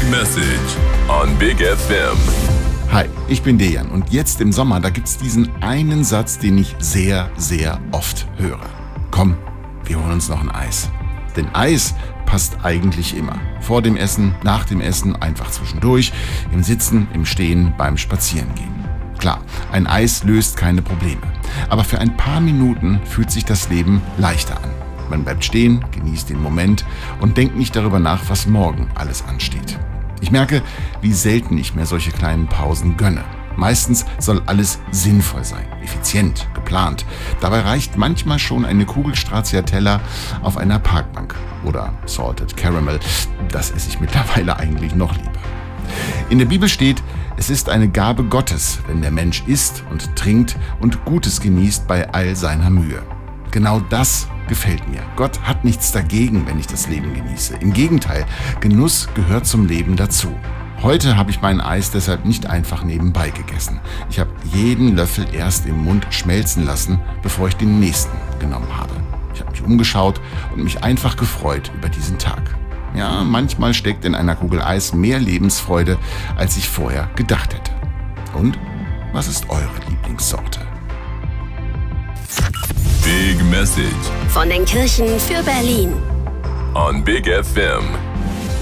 Message on Big FM. Hi, ich bin Dejan und jetzt im Sommer, da gibt's diesen einen Satz, den ich sehr, sehr oft höre. Komm, wir holen uns noch ein Eis. Denn Eis passt eigentlich immer. Vor dem Essen, nach dem Essen, einfach zwischendurch, im Sitzen, im Stehen, beim Spazierengehen. Klar, ein Eis löst keine Probleme. Aber für ein paar Minuten fühlt sich das Leben leichter an. Man bleibt stehen, genießt den Moment und denkt nicht darüber nach, was morgen alles ansteht. Ich merke, wie selten ich mir solche kleinen Pausen gönne. Meistens soll alles sinnvoll sein, effizient, geplant. Dabei reicht manchmal schon eine Kugel Stracciatella auf einer Parkbank oder Salted Caramel. Das esse ich mittlerweile eigentlich noch lieber. In der Bibel steht, es ist eine Gabe Gottes, wenn der Mensch isst und trinkt und Gutes genießt bei all seiner Mühe. Genau das gefällt mir. Gott hat nichts dagegen, wenn ich das Leben genieße. Im Gegenteil, Genuss gehört zum Leben dazu. Heute habe ich mein Eis deshalb nicht einfach nebenbei gegessen. Ich habe jeden Löffel erst im Mund schmelzen lassen, bevor ich den nächsten genommen habe. Ich habe mich umgeschaut und mich einfach gefreut über diesen Tag. Ja, manchmal steckt in einer Kugel Eis mehr Lebensfreude, als ich vorher gedacht hätte. Und was ist eure Lieblingssorte? Big Message Von den Kirchen für Berlin. on Big FM.